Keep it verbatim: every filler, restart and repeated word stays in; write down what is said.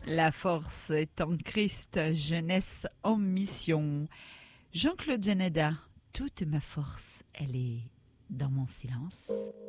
La force est en Christ, jeunesse en mission. Jean-Claude Janada, toute ma force, elle est dans mon silence.